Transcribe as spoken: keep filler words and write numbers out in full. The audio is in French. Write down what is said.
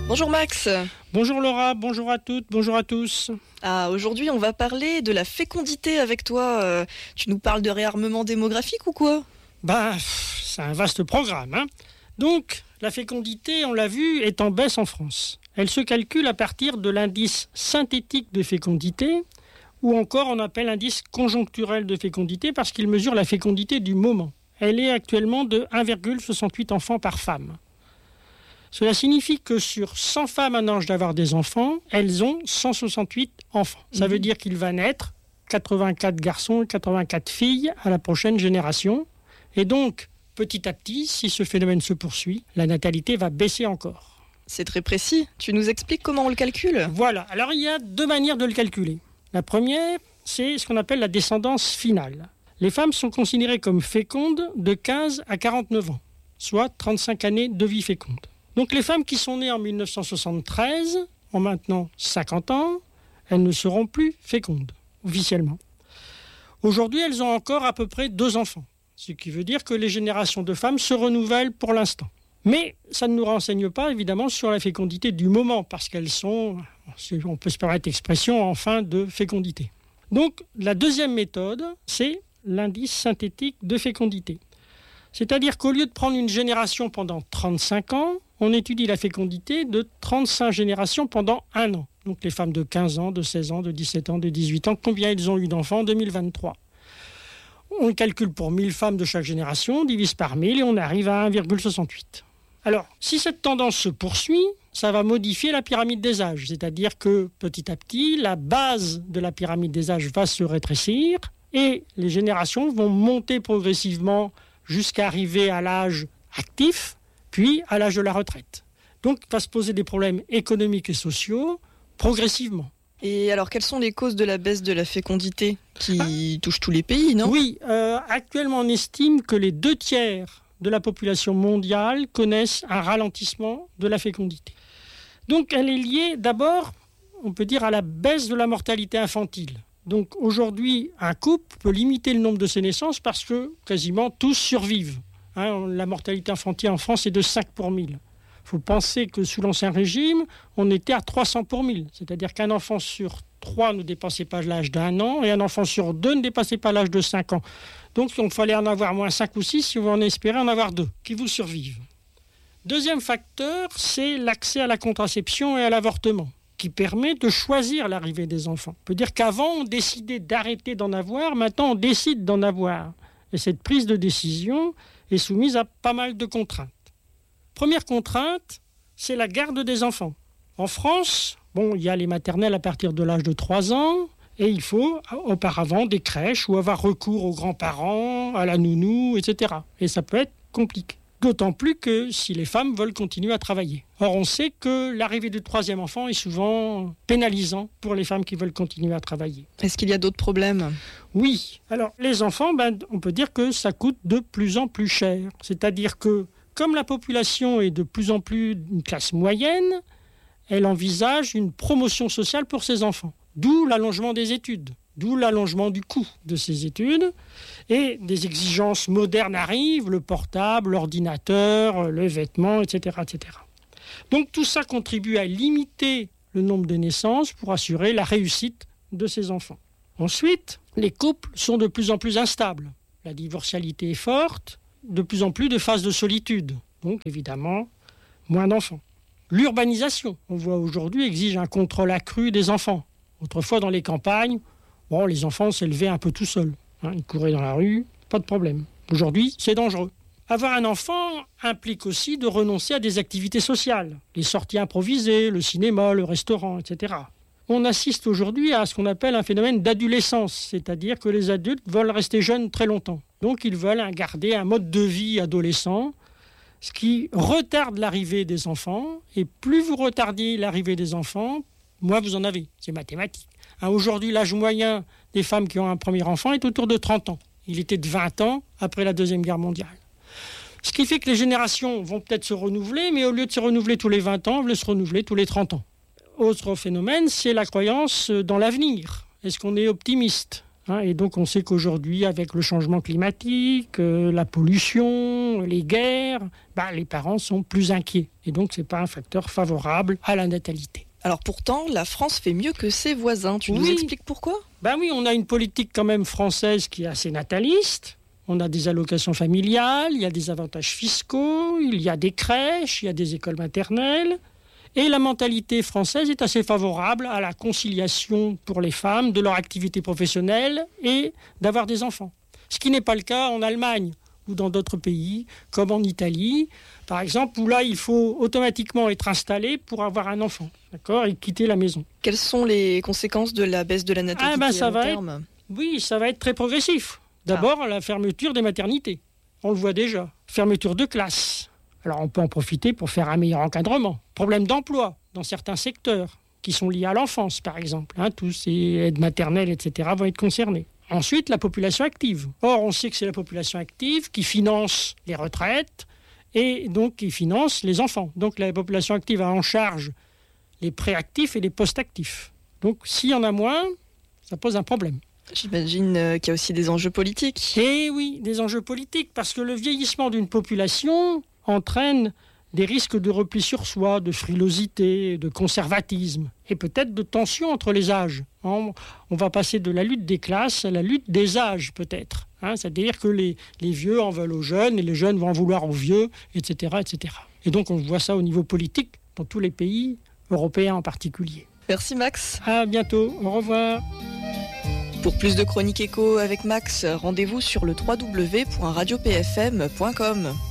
Bonjour Max. Bonjour Laura, bonjour à toutes, bonjour à tous. Ah, aujourd'hui, on va parler de la fécondité avec toi. Euh, tu nous parles de réarmement démographique ou quoi ? Ben, c'est un vaste programme, hein. Donc, la fécondité, on l'a vu, est en baisse en France. Elle se calcule à partir de l'indice synthétique de fécondité, ou encore on appelle indice conjoncturel de fécondité parce qu'il mesure la fécondité du moment. Elle est actuellement de un virgule soixante-huit enfants par femme. Cela signifie que sur cent femmes en âge d'avoir des enfants, elles ont cent soixante-huit enfants. Ça mmh. veut dire qu'il va naître quatre-vingt-quatre garçons et quatre-vingt-quatre filles à la prochaine génération. Et donc, petit à petit, si ce phénomène se poursuit, la natalité va baisser encore. C'est très précis. Tu nous expliques comment on le calcule ? Voilà. Alors, il y a deux manières de le calculer. La première, c'est ce qu'on appelle la descendance finale. Les femmes sont considérées comme fécondes de quinze à quarante-neuf ans, soit trente-cinq années de vie féconde. Donc les femmes qui sont nées en dix-neuf cent soixante-treize ont maintenant cinquante ans, elles ne seront plus fécondes, officiellement. Aujourd'hui, elles ont encore à peu près deux enfants, ce qui veut dire que les générations de femmes se renouvellent pour l'instant. Mais ça ne nous renseigne pas, évidemment, sur la fécondité du moment, parce qu'elles sont, on peut se permettre l'expression, en fin de fécondité. Donc la deuxième méthode, c'est l'indice synthétique de fécondité. C'est-à-dire qu'au lieu de prendre une génération pendant trente-cinq ans, on étudie la fécondité de trente-cinq générations pendant un an. Donc les femmes de quinze ans, de seize ans, de dix-sept ans, de dix-huit ans, combien elles ont eu d'enfants en deux mille vingt-trois. On calcule pour mille femmes de chaque génération, on divise par mille et on arrive à un virgule soixante-huit. Alors, si cette tendance se poursuit, ça va modifier la pyramide des âges. C'est-à-dire que petit à petit, la base de la pyramide des âges va se rétrécir et les générations vont monter progressivement jusqu'à arriver à l'âge actif, puis à l'âge de la retraite. Donc, il va se poser des problèmes économiques et sociaux progressivement. Et alors, quelles sont les causes de la baisse de la fécondité qui ah. touche tous les pays, non ? Oui, euh, actuellement, on estime que les deux tiers de la population mondiale connaissent un ralentissement de la fécondité. Donc, elle est liée d'abord, on peut dire, à la baisse de la mortalité infantile. Donc, aujourd'hui, un couple peut limiter le nombre de ses naissances parce que quasiment tous survivent. Hein, la mortalité infantile en France est de cinq pour mille. Il faut penser que sous l'Ancien Régime, on était à trois cents pour mille. C'est-à-dire qu'un enfant sur trois ne dépassait pas l'âge d'un an et un enfant sur deux ne dépassait pas l'âge de cinq ans. Donc il fallait en avoir moins cinq ou six si vous en espérez en avoir deux qui vous survivent. Deuxième facteur, c'est l'accès à la contraception et à l'avortement qui permet de choisir l'arrivée des enfants. On peut dire qu'avant, on décidait d'arrêter d'en avoir, maintenant on décide d'en avoir. Et cette prise de décision est soumise à pas mal de contraintes. Première contrainte, c'est la garde des enfants. En France, bon, il y a les maternelles à partir de l'âge de trois ans, et il faut auparavant des crèches ou avoir recours aux grands-parents, à la nounou, et cetera. Et ça peut être compliqué. D'autant plus que si les femmes veulent continuer à travailler. Or, on sait que l'arrivée du troisième enfant est souvent pénalisant pour les femmes qui veulent continuer à travailler. Est-ce qu'il y a d'autres problèmes ? Oui. Alors, les enfants, ben, on peut dire que ça coûte de plus en plus cher. C'est-à-dire que, comme la population est de plus en plus une classe moyenne, elle envisage une promotion sociale pour ses enfants. D'où l'allongement des études. D'où l'allongement du coût de ces études. Et des exigences modernes arrivent, le portable, l'ordinateur, les vêtements, et cetera, et cetera. Donc tout ça contribue à limiter le nombre de naissances pour assurer la réussite de ces enfants. Ensuite, les couples sont de plus en plus instables. La divorcialité est forte, de plus en plus de phases de solitude. Donc évidemment, moins d'enfants. L'urbanisation, on voit aujourd'hui, exige un contrôle accru des enfants. Autrefois, dans les campagnes, bon, les enfants s'élevaient un peu tout seuls. Hein, ils couraient dans la rue, pas de problème. Aujourd'hui, c'est dangereux. Avoir un enfant implique aussi de renoncer à des activités sociales. Les sorties improvisées, le cinéma, le restaurant, et cetera. On assiste aujourd'hui à ce qu'on appelle un phénomène d'adolescence, c'est-à-dire que les adultes veulent rester jeunes très longtemps. Donc ils veulent garder un mode de vie adolescent, ce qui retarde l'arrivée des enfants. Et plus vous retardiez l'arrivée des enfants, moins vous en avez. C'est mathématique. Hein, aujourd'hui, l'âge moyen des femmes qui ont un premier enfant est autour de trente ans. Il était de vingt ans après la Deuxième Guerre mondiale. Ce qui fait que les générations vont peut-être se renouveler, mais au lieu de se renouveler tous les vingt ans, elles vont se renouveler tous les trente ans. Autre phénomène, c'est la croyance dans l'avenir. Est-ce qu'on est optimiste ? Hein, et donc on sait qu'aujourd'hui, avec le changement climatique, euh, la pollution, les guerres, bah, les parents sont plus inquiets. Et donc ce n'est pas un facteur favorable à la natalité. Alors pourtant, la France fait mieux que ses voisins. Tu nous Oui. expliques pourquoi ? Ben oui, on a une politique quand même française qui est assez nataliste. On a des allocations familiales, il y a des avantages fiscaux, il y a des crèches, il y a des écoles maternelles. Et la mentalité française est assez favorable à la conciliation pour les femmes de leur activité professionnelle et d'avoir des enfants. Ce qui n'est pas le cas en Allemagne ou dans d'autres pays, comme en Italie, par exemple, où là, il faut automatiquement être installé pour avoir un enfant, d'accord, et quitter la maison. Quelles sont les conséquences de la baisse de la natalité Ah ben, ça à long va terme ? être, oui, ça va être très progressif. D'abord, la fermeture des maternités. On le voit déjà. Fermeture de classes. Alors, on peut en profiter pour faire un meilleur encadrement. Problème d'emploi dans certains secteurs qui sont liés à l'enfance, par exemple. Hein, tous ces aides maternelles, et cetera vont être concernés. Ensuite, la population active. Or, on sait que c'est la population active qui finance les retraites et donc qui finance les enfants. Donc, la population active a en charge les préactifs et les post-actifs. Donc, s'il y en a moins, ça pose un problème. J'imagine qu'il y a aussi des enjeux politiques. Et oui, des enjeux politiques, parce que le vieillissement d'une population entraîne des risques de repli sur soi, de frilosité, de conservatisme, et peut-être de tension entre les âges. On va passer de la lutte des classes à la lutte des âges, peut-être. Hein, c'est-à-dire que les, les vieux en veulent aux jeunes, et les jeunes vont en vouloir aux vieux, et cetera, et cetera. Et donc on voit ça au niveau politique, dans tous les pays, européens en particulier. Merci Max. À bientôt, au revoir. Pour plus de chroniques éco avec Max, rendez-vous sur le w w w point radio p f m point com.